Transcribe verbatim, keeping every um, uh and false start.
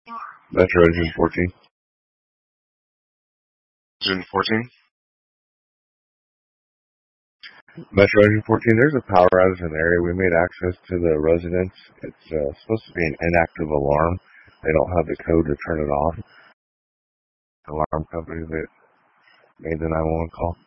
Metro Engine fourteen. Engine fourteen? Metro Engine fourteen, there's a power outage in the area. We made access to the residence. It's uh, supposed to be an inactive alarm. They don't have the code to turn it off. Alarm company that made the nine one one call.